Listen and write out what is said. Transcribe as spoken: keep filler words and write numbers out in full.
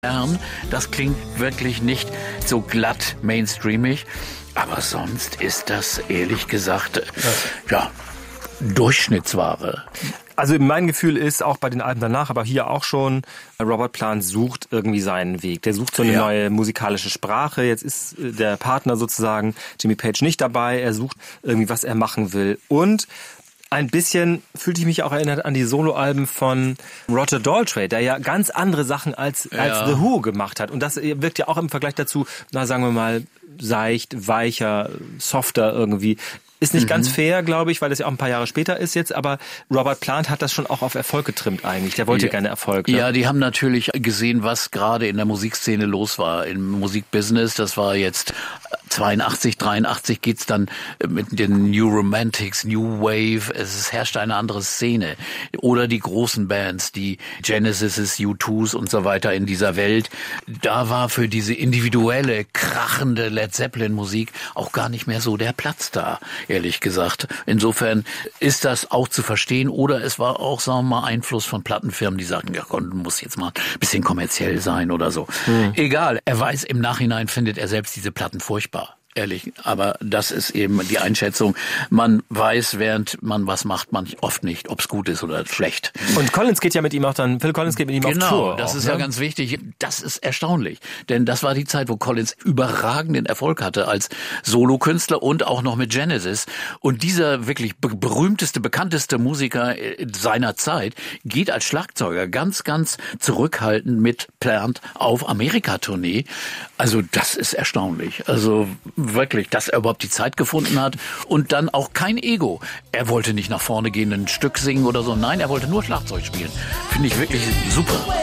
Das klingt wirklich nicht so glatt mainstreamig, aber sonst ist das ehrlich gesagt, ja, Durchschnittsware. Also mein Gefühl ist, auch bei den Alben danach, aber hier auch schon, Robert Plant sucht irgendwie seinen Weg. Der sucht so eine ja. neue musikalische Sprache. Jetzt ist der Partner sozusagen, Jimmy Page, nicht dabei. Er sucht irgendwie, was er machen will. Und ein bisschen fühlte ich mich auch erinnert an die Soloalben von Roger Daltrey, der ja ganz andere Sachen als, ja. als The Who gemacht hat. Und das wirkt ja auch im Vergleich dazu, na sagen wir mal, seicht, weicher, softer irgendwie. Ist nicht mhm. ganz fair, glaube ich, weil das ja auch ein paar Jahre später ist jetzt, aber Robert Plant hat das schon auch auf Erfolg getrimmt eigentlich. Der wollte ja. gerne Erfolg. Ne? Ja, die haben natürlich gesehen, was gerade in der Musikszene los war, im Musikbusiness. Das war jetzt zweiundachtzig, dreiundachtzig geht's dann mit den New Romantics, New Wave. Es herrscht eine andere Szene. Oder die großen Bands, die Genesis, U two's und so weiter in dieser Welt. Da war für diese individuelle, krachende Led Zeppelin Musik auch gar nicht mehr so der Platz da. Ehrlich gesagt. Insofern ist das auch zu verstehen. Oder es war auch, sagen wir mal, Einfluss von Plattenfirmen, die sagen, ja, muss jetzt mal ein bisschen kommerziell sein oder so. Hm. Egal. Er weiß, im Nachhinein findet er selbst diese Platten furchtbar. Ehrlich, aber das ist eben die Einschätzung. Man weiß, während man was macht, man oft nicht, ob es gut ist oder schlecht. Und Collins geht ja mit ihm auch dann, Phil Collins geht mit ihm genau, auf Tour. Genau, das auch, ist ne? ja ganz wichtig. Das ist erstaunlich, denn das war die Zeit, wo Collins überragenden Erfolg hatte als Solokünstler und auch noch mit Genesis. Und dieser wirklich be- berühmteste, bekannteste Musiker seiner Zeit geht als Schlagzeuger ganz, ganz zurückhaltend mit Plant auf Amerika-Tournee. Also das ist erstaunlich. Also wirklich, dass er überhaupt die Zeit gefunden hat und dann auch kein Ego. Er wollte nicht nach vorne gehen, ein Stück singen oder so. Nein, er wollte nur Schlagzeug spielen. Finde ich wirklich super.